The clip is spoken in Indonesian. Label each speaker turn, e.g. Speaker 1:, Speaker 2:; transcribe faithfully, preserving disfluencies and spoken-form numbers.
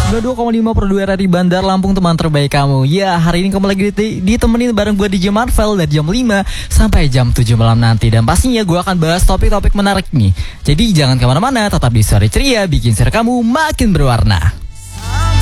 Speaker 1: sembilan puluh dua koma lima per dua R R I Bandar Lampung, teman terbaik kamu. Ya, hari ini kamu lagi di- ditemenin bareng gue D J Marvel dari jam lima sampai jam tujuh malam nanti. Dan pastinya gue akan bahas topik-topik menarik nih. Jadi jangan kemana-mana, tetap di Sore Ceria, bikin sore kamu makin berwarna.